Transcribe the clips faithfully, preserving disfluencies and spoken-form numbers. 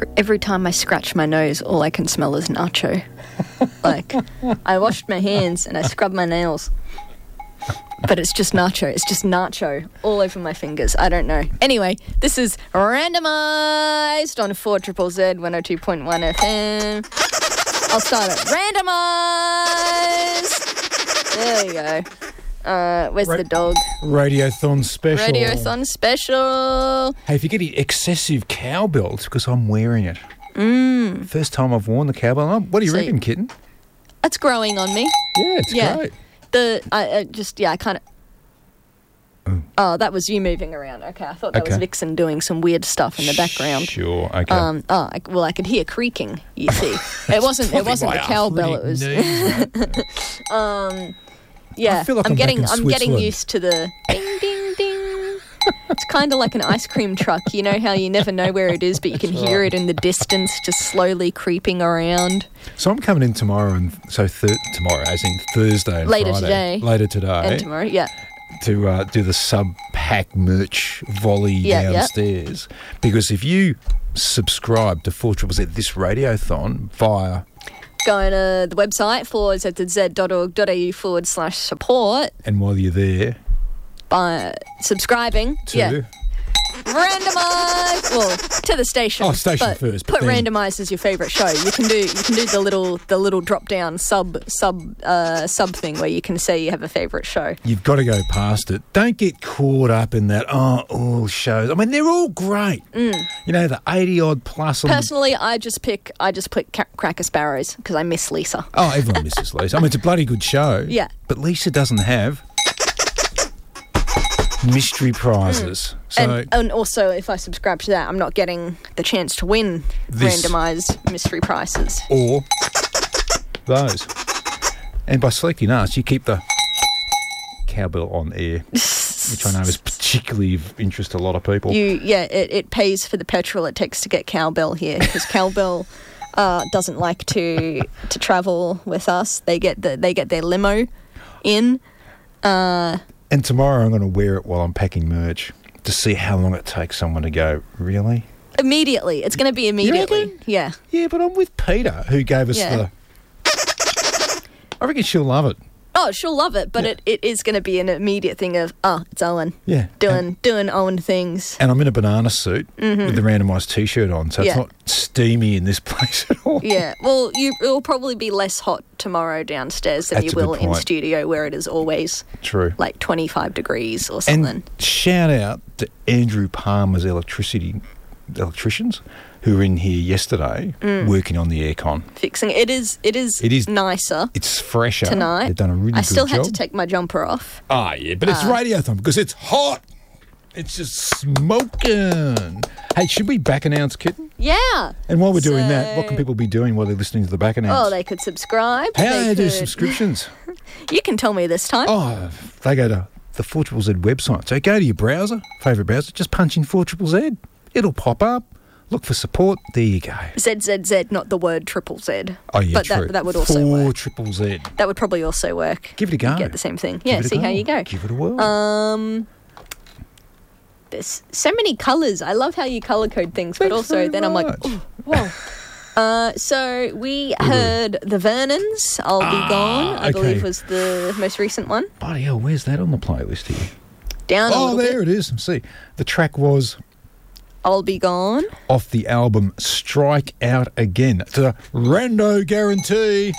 every, every time I scratch my nose, all I can smell is nacho. Like, I washed my hands and I scrubbed my nails. But it's just nacho. It's just nacho all over my fingers. I don't know. Anyway, this is randomised on four Z Z Z one oh two point one F M. I'll start it. Randomised. There you go. Uh, where's Ra- the dog? Radiothon special. Radiothon special. Hey, if you get any excessive cowbell, it's because I'm wearing it. Mm. First time I've worn the cowbell. What do you See, reckon, kitten? It's growing on me. Yeah, it's yeah. great. The I, I just yeah I kind of. Oh. oh, that was you moving around. Okay, I thought that okay. was Vixen doing some weird stuff in the background. Sure, okay. Um, oh, I, well, I could hear creaking. You see, it wasn't. It wasn't the cowbell. It was. Knees, um, yeah, I feel like I'm, I'm getting. back in I'm getting Switzerland. used to the ding, ding, ding. It's kind of like an ice cream truck. You know how you never know where it is, but you can That's hear right. it in the distance, just slowly creeping around. So I'm coming in tomorrow, and so thir- tomorrow, as in Thursday and Later Friday, today. later today, And tomorrow, yeah. to uh, do the sub-pack merch volley Yeah, yeah. downstairs. Because if you subscribe to four Z Z Z This Radiothon via... Go to the website, four z z z dot org dot a u forward slash support. And while you're there... By subscribing. To... Yeah. Randomise. Well, to the station. Oh, station but first. But Put then... randomise as your favourite show. You can do. You can do the little, the little drop down sub, sub, uh, sub thing where you can say you have a favourite show. You've got to go past it. Don't get caught up in that. Oh, all shows. I mean, they're all great. Mm. You know, the eighty odd plus. On Personally, I just pick. I just pick ca- Cracker Sparrows because I miss Lisa. Oh, everyone misses Lisa. I mean, it's a bloody good show. Yeah. But Lisa doesn't have mystery prizes. Mm. So and, and also, if I subscribe to that, I'm not getting the chance to win This- randomised mystery prizes. or those. And by selecting us, you keep the cowbell on air, which I know is particularly of interest to a lot of people. You, yeah, it, it pays for the petrol it takes to get cowbell here because cowbell uh, doesn't like to to travel with us. They get the, they get their limo in. Uh, And tomorrow I'm going to wear it while I'm packing merch to see how long it takes someone to go, really? immediately, it's going to be immediately. reckon? Yeah, Yeah, but I'm with Peter, who gave us Yeah. the... I reckon she'll love it. oh, she'll love it, but Yeah. it, it is going to be an immediate thing of oh, it's Owen Yeah. doing And, doing Owen things. and I'm in a banana suit with the randomised T-shirt on, so Yeah. it's not steamy in this place at all. Yeah, well, you it will probably be less hot tomorrow downstairs than That's you a good will in point. studio where it is always True. like twenty-five degrees or something. And shout out to Andrew Palmer's electricity electricians who were in here yesterday Mm. working on the aircon. Fixing it is it is It is- nicer It's fresher. tonight. They've done a really I good still job. had to take my jumper off. Ah, yeah, but it's Uh, radiothon because it's hot. It's just smoking. Hey, should we back announce, Kitten? Yeah. And while we're doing that, what So- can people be doing while they're listening to the back announce? Oh, they could subscribe. How do they do could- subscriptions? You can tell me this time. Oh, they go to the four Z Z Z website. So go to your browser, favourite browser, just punch in four Z Z Z. It'll pop up. Look for support. There you go. Z Z Z, not the word triple Z. Oh, yeah, but true. that that would also Four work. triple Z. That would probably also work. Give it a go. Get the same thing. Give Yeah, it a see how you go. Give it a whirl. Um, there's so many colours. I love how you colour code things, but Thanks also very then I'm like, much. oh, whoa. Uh, so we heard the Vernons, I'll Be Ah, Gone, I okay. believe was the most recent one. Bloody hell, where's that on the playlist here? Down a Oh, little there bit. it is. See, the track was I'll Be Gone. off the album Strike Out Again. It's a rando guarantee.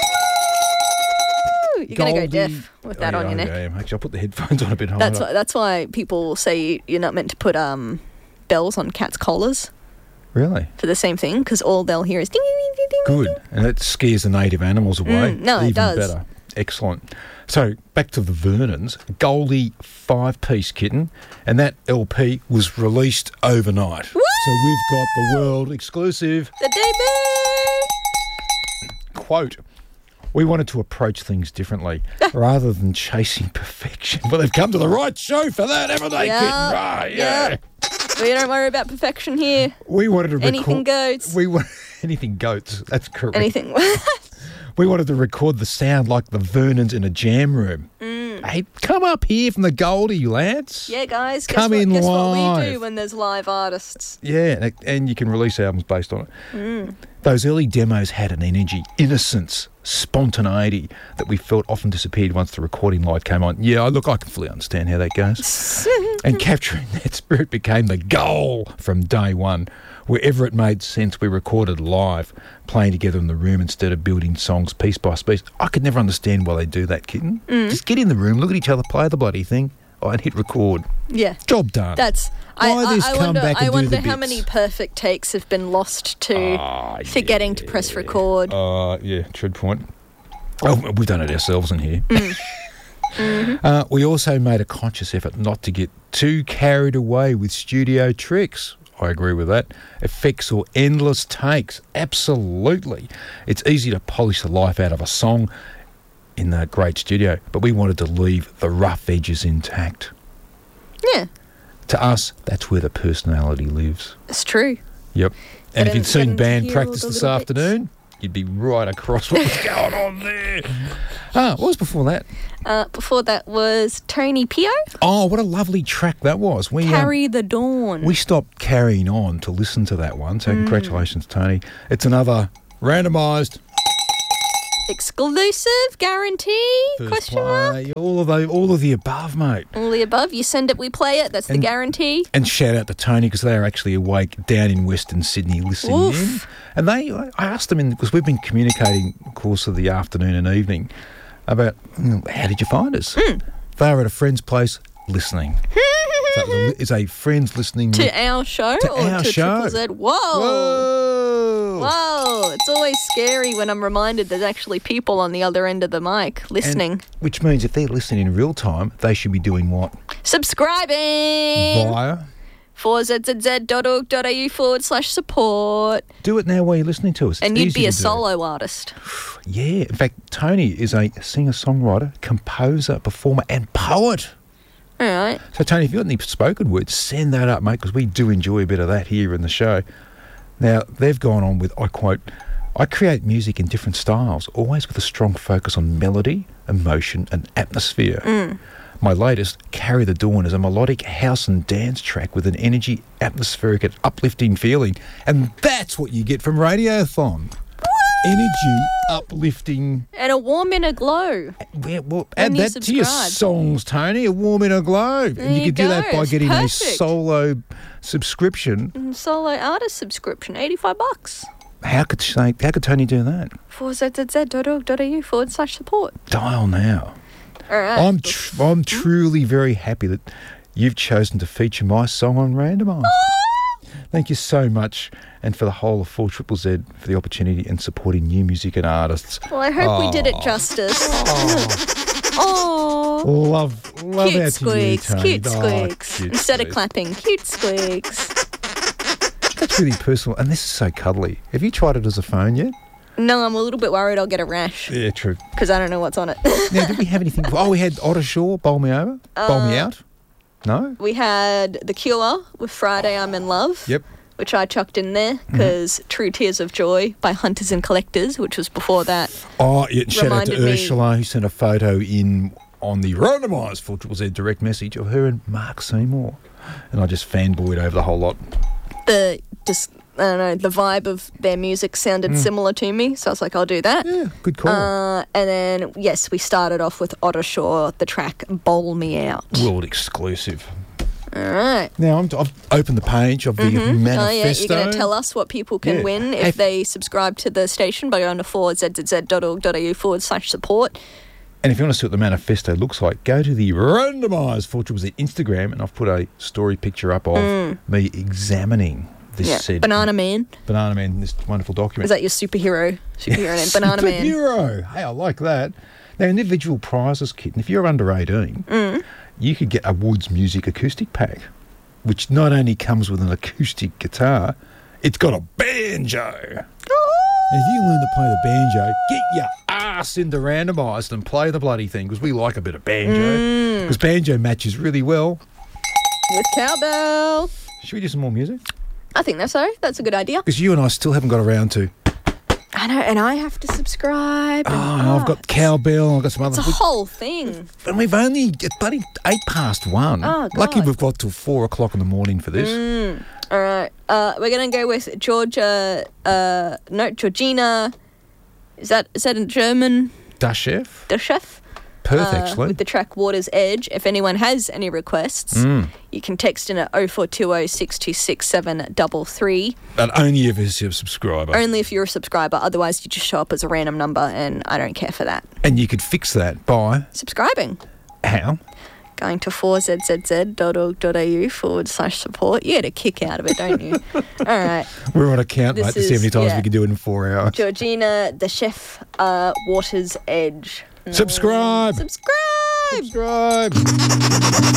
Ooh, you're going to go Goldie- deaf with that Oh, on yeah, your neck. I am. Actually, I'll put the headphones on a bit harder. That's why, that's why people say you're not meant to put um, bells on cats' collars Really? for the same thing, because all they'll hear is ding, ding, ding, ding, ding. Good. And it scares the native animals away. Mm, no, it Even does. better. Excellent. So, back to the Vernons. Goldie five-piece kitten. And that L P was released overnight. Woo! So we've got the world exclusive The debut! quote. We wanted to approach things differently rather than chasing perfection. Well, they've come to the right show for that, haven't they, Yeah, kitten? Right, yeah. yeah. We don't worry about perfection here. We wanted to record... Anything goes. We wa- Anything goats. That's correct. Anything. We wanted to record the sound like the Vernons in a jam room. Mm. Hey, come up here from the Goldie, Lance. Yeah, guys. Guess Come what, in guess what live. we do when there's live artists? Yeah, and, and you can release albums based on it. Mm. Those early demos had an energy, innocence, spontaneity that we felt often disappeared once the recording light came on. Yeah, look, I can fully understand how that goes. And capturing that spirit became the goal from day one. Wherever it made sense, we recorded live, playing together in the room instead of building songs piece by piece. I could never understand why they do that, kitten. Mm. Just get in the room, look at each other, play the bloody thing, oh, and hit record. Yeah. Job done. That's. Why I, this I, I come wonder, back and I do wonder the how bits? many perfect takes have been lost to Ah, forgetting yeah. to press record. Uh, yeah, tread point. Oh, we've done it ourselves in here. Mm. Mm-hmm. Uh, we also made a conscious effort not to get too carried away with studio tricks. I agree with that. Effects or endless takes. Absolutely. It's easy to polish the life out of a song in the great studio, but we wanted to leave the rough edges intact. Yeah, To us, that's where the personality lives. it's true. Yep. And if Getting- you'd seen getting to band hear practice all the this little bits. afternoon, you'd be right across what was going on there. Ah, what was before that? Uh, before that was Tony Pio, Oh, what a lovely track that was. We um, Carry the Dawn. we stopped carrying on to listen to that one, so congratulations, Tony. It's another randomised Exclusive guarantee? first Question mark? play. All of the all of the above, mate. All the above. You send it, we play it. That's the And- guarantee. And shout out to Tony because they are actually awake down in Western Sydney listening Oof. in. And they, I asked them in because we've been communicating the course of the afternoon and evening about mm, how did you find us? Mm. They were at a friend's place listening. So it's a friends listening To with- our show To or our to show. Triple Z? Whoa. Whoa! Whoa. It's always scary when I'm reminded there's actually people on the other end of the mic listening. And- which means if they're listening in real time, they should be doing what? Subscribing. Via. four z z z dot org dot a u forward slash support. Do it now while you're listening to us. It's And you'd easy be a to do. solo artist. Yeah. In fact, Tony is a singer-songwriter, composer, performer, and poet. All right. So, Tony, if you've got any spoken words, send that up, mate, because we do enjoy a bit of that here in the show. Now, they've gone on with, I quote, I create music in different styles, always with a strong focus on melody, emotion, and atmosphere. Mm. My latest, Carry the Dawn, is a melodic house and dance track with an energy, atmospheric, and uplifting feeling. And that's what you get from Radiothon. Energy, uplifting. And a warm inner glow. Yeah, well, When add you that to your subscribe. songs, Tony. A warm inner glow. There and you you can do that go. by It's getting a perfect. solo subscription. And solo artist subscription, eighty-five bucks. How could say, how could Tony do that? four z z z dot org dot a u forward slash support. Dial now. All right. I'm tr- I'm truly very happy that you've chosen to feature my song on Randomised. Thank you so much, and for the whole of four Triple Z for the opportunity in supporting new music and artists. Well, I hope we did it Aw. justice. Oh, Oh, love, love cute out to you, squeaks, Tony. cute Oh, squeaks. cute Instead of squeaks. clapping, cute squeaks. That's really personal, and this is so cuddly. Have you tried it as a phone yet? No, I'm a little bit worried I'll get a rash Yeah, true. because I don't know what's on it. Now, did we have anything? Oh, we had Otter Shore, Bowl Me Over, Bowl Me Uh, Out. No? We had The Cure with Friday I'm in Love. Yep. Which I chucked in there because True Tears of Joy by Hunters and Collectors, which was before that. Oh, yeah, and shout out to Reminded me- Ursula, who sent a photo in on the randomised four Triple Z direct message of her and Mark Seymour. And I just fanboyed over the whole lot. The just I don't know, the vibe of their music sounded similar to me, so I was like, I'll do that. Yeah, good call. Uh, and then yes, we started off with Otter Shore, the track "Bowl Me Out." World exclusive. All right. Now, I'm, I've opened the page of the manifesto. Oh yeah, you're going to tell us what people can Yeah. win if If- they subscribe to the station by going to four z z z dot org dot a u forward slash support. And if you want to see what the manifesto looks like, go to the randomised four Triple Z Instagram, and I've put a story picture up of me examining this Yeah, said Banana Man. Banana Man, this wonderful document. Is that your superhero? Superhero name, Banana Man. Superhero. Hey, I like that. Now, individual prizes, kitten. If you're under eighteen, Mm. you could get a Woods Music acoustic pack, which not only comes with an acoustic guitar, it's got a banjo. And if you learn to play the banjo, get your ass into randomised and play the bloody thing, because we like a bit of banjo. Because banjo matches really well. With cowbell. Should we do some more music? I think that's so. That's a good idea. Because you and I still haven't got around to I know, and I have to subscribe. Oh, and, I've got Cowbell. I've got some other. It's a whole thing. And we've only it's bloody eight past one. Oh, God. Lucky we've got till four o'clock in the morning for this. Mm, all right. Uh, we're going to go with Georgia. Uh, no, Georgina. Is that is that in German? Das Chef. The chef. Perth, uh, actually. With the track Water's Edge. If anyone has any requests, Mm. you can text in at oh four two oh, six two six seven three three. But only if it's your subscriber. Only if you're a subscriber. Otherwise, you just show up as a random number, and I don't care for that. And you could fix that by Subscribing. how? Going to four z z z dot org dot a u forward slash support. You get a kick out of it, don't you? All right. We're on a count, This mate, to see how is- many times yeah. we can do it in four hours. Georgina, the chef, uh, Water's Edge. Subscribe. Subscribe! Subscribe.